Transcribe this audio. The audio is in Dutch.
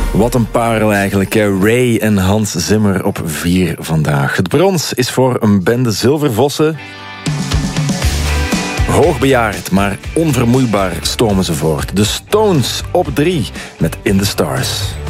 Wat een parel eigenlijk, hè? Ray en Hans Zimmer op 4 vandaag. Het brons is voor een bende zilvervossen. Hoogbejaard, maar onvermoeibaar stomen ze voort. De Stones op 3 met In the Stars.